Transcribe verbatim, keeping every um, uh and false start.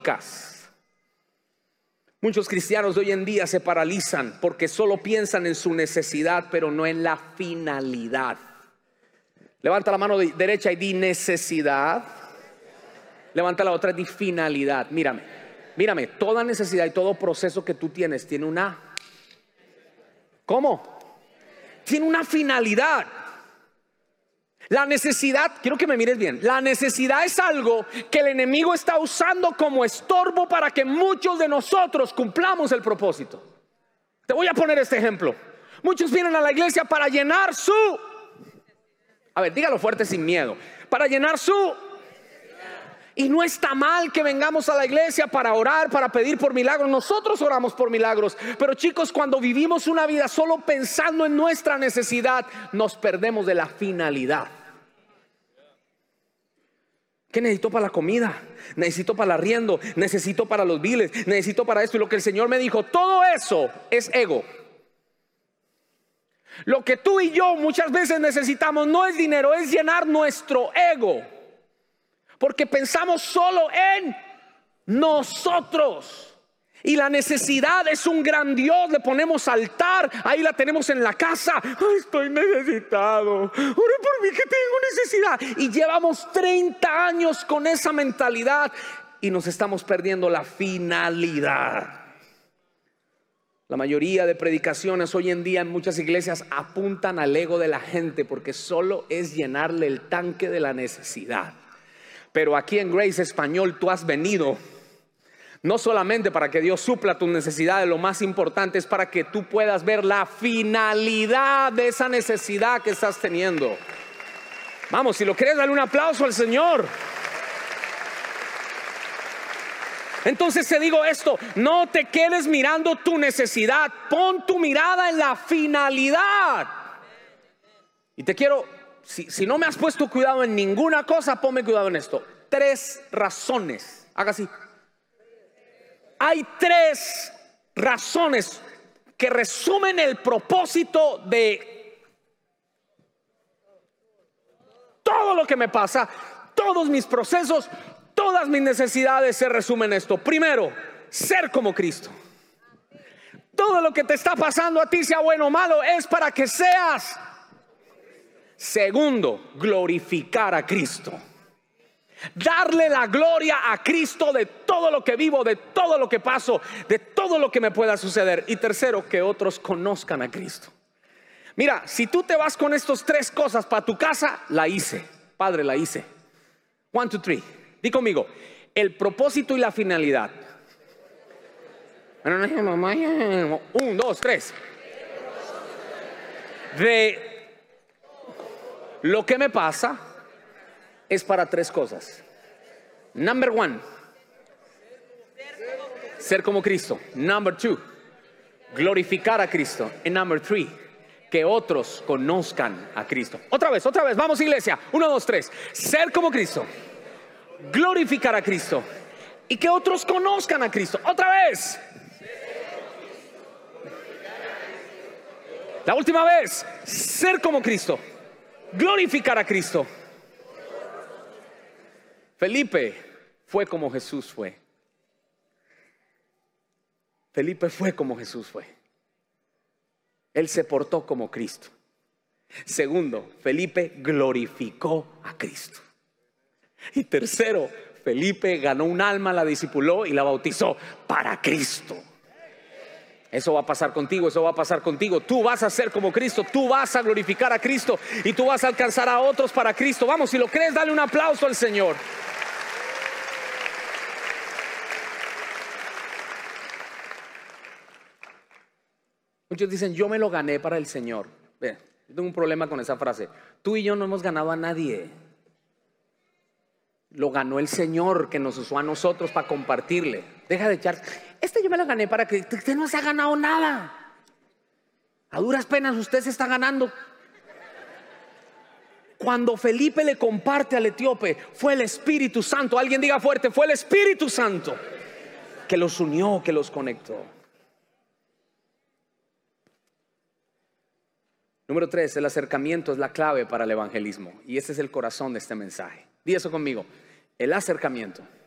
Muchos cristianos de hoy en día se paralizan porque solo piensan en su necesidad, pero no en la finalidad. Levanta la mano derecha y di necesidad. Levanta la otra y di finalidad. Mírame, mírame, toda necesidad y todo proceso que tú tienes tiene una... ¿Cómo? Tiene una finalidad. La necesidad, quiero que me mires bien, la necesidad es algo que el enemigo está usando como estorbo para que muchos de nosotros cumplamos el propósito. Te voy a poner este ejemplo. Muchos vienen a la iglesia para llenar su... A ver, dígalo fuerte sin miedo. Para llenar su... Y no está mal que vengamos a la iglesia para orar, para pedir por milagros. Nosotros oramos por milagros. Pero chicos, cuando vivimos una vida solo pensando en nuestra necesidad, nos perdemos de la finalidad. ¿Qué necesito para la comida? Necesito para el arriendo, necesito para los biles, necesito para esto. Y lo que el Señor me dijo, todo eso es ego. Lo que tú y yo muchas veces necesitamos no es dinero, es llenar nuestro ego. Porque pensamos solo en nosotros. Y la necesidad es un gran Dios. Le ponemos altar, ahí la tenemos en la casa. Ay, estoy necesitado, ore por mí que tengo necesidad. Y llevamos treinta años con esa mentalidad y nos estamos perdiendo la finalidad. La mayoría de predicaciones hoy en día en muchas iglesias apuntan al ego de la gente, porque solo es llenarle el tanque de la necesidad. Pero aquí en Grace Español tú has venido no solamente para que Dios supla tus necesidades, lo más importante es para que tú puedas ver la finalidad de esa necesidad que estás teniendo. Vamos, si lo quieres, dale un aplauso al Señor. Entonces te digo esto, no te quedes mirando tu necesidad, pon tu mirada en la finalidad. Y te quiero, si, si no me has puesto cuidado en ninguna cosa, ponme cuidado en esto. Tres razones, haga así. Hay tres razones que resumen el propósito de todo lo que me pasa, todos mis procesos, todas mis necesidades se resumen en esto. Primero, ser como Cristo. Todo lo que te está pasando a ti, sea bueno o malo, es para que seas. Segundo, glorificar a Cristo. Darle la gloria a Cristo de todo lo que vivo, de todo lo que paso, de todo lo que me pueda suceder. Y tercero, que otros conozcan a Cristo. Mira, si tú te vas con estas tres cosas para tu casa, la hice, Padre, la hice. One, two, three. Di conmigo, el propósito y la finalidad. Un, dos, tres. De lo que me pasa es para tres cosas. Number one, ser como Cristo. Number two, glorificar a Cristo. And number three, que otros conozcan a Cristo. Otra vez, otra vez, vamos iglesia. Uno, dos, tres. Ser como Cristo, glorificar a Cristo y que otros conozcan a Cristo. Otra vez. La última vez, ser como Cristo, glorificar a Cristo. Felipe fue como Jesús fue. Felipe fue como Jesús fue. Él se portó como Cristo. Segundo, Felipe glorificó a Cristo. Y tercero, Felipe ganó un alma, la discipuló y la bautizó para Cristo. Eso va a pasar contigo, eso va a pasar contigo. Tú vas a ser como Cristo, tú vas a glorificar a Cristo y tú vas a alcanzar a otros para Cristo. Vamos, si lo crees, dale un aplauso al Señor. Muchos dicen, yo me lo gané para el Señor. Ve, yo tengo un problema con esa frase. Tú y yo no hemos ganado a nadie. Lo ganó el Señor, que nos usó a nosotros para compartirle. Deja de echar, este yo me lo gané para que usted no se ha ganado nada. A duras penas usted se está ganando. Cuando Felipe le comparte al etíope, fue el Espíritu Santo. Alguien diga fuerte, fue el Espíritu Santo que los unió, que los conectó. Número tres, el acercamiento es la clave para el evangelismo. Y ese es el corazón de este mensaje. Di eso conmigo, el acercamiento